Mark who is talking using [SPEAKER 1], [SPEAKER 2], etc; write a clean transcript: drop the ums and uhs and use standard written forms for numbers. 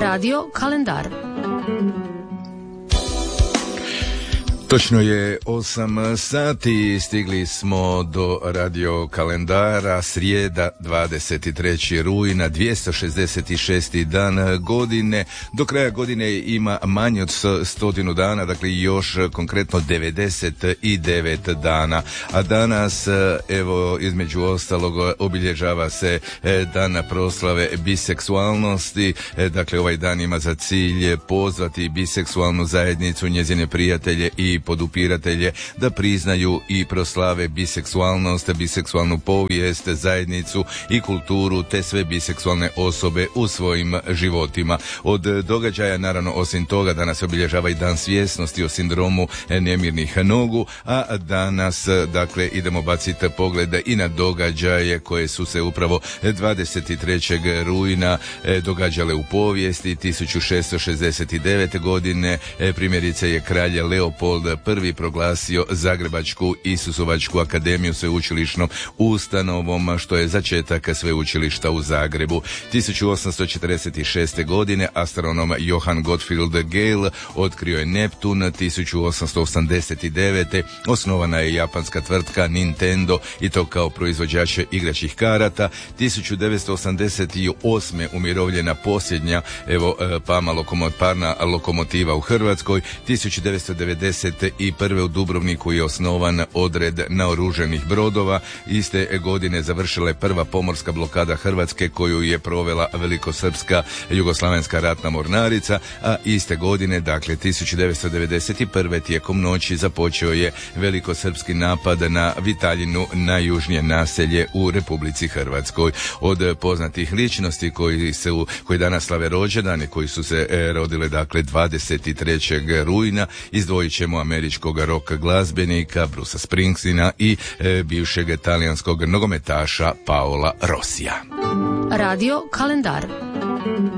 [SPEAKER 1] Radio Kalendar.
[SPEAKER 2] Točno je 8 sati, stigli smo do Radio Kalendara, srijeda 23. rujna, 266. dan godine. Do kraja godine ima manje od 100 dana, dakle još konkretno 99 dana. A danas, evo, između ostalog, obilježava se dan proslave biseksualnosti. Dakle, ovaj dan ima za cilj pozvati biseksualnu zajednicu, njezine prijatelje i podupiratelje da priznaju i proslave biseksualnost, biseksualnu povijest, zajednicu i kulturu te sve biseksualne osobe u svojim životima. Od događaja, naravno, osim toga, danas obilježava i dan svjesnosti o sindromu nemirnih nogu, a danas, dakle, idemo baciti poglede i na događaje koje su se upravo 23. rujna događale u povijesti. 1669. godine primjerice je kralj Leopold I proglasio Zagrebačku Isusovačku akademiju sveučilišnom ustanovom, što je začetak sveučilišta u Zagrebu. 1846. godine astronom Johann Gottfried Galle otkrio je Neptun. 1889. osnovana je japanska tvrtka Nintendo i to kao proizvođač igračih karata. 1988. umirovljena posljednja parna lokomotiva u Hrvatskoj. 1991. u Dubrovniku je osnovan odred naoružanih brodova. Iste godine završila je prva pomorska blokada Hrvatske koju je provela velikosrpska jugoslavenska ratna mornarica, a iste godine, dakle 1991. tijekom noći započeo je velikosrpski napad na Vitaljinu, najjužnije naselje u Republici Hrvatskoj. Od poznatih ličnosti koji danas slave rođendane, koji su se rodile, dakle, 23. rujna, izdvojit ćemo američkog rock glazbenika Brucea Springsteena i bivšeg talijanskog nogometaša Paola Rossija.
[SPEAKER 1] Radio Kalendar.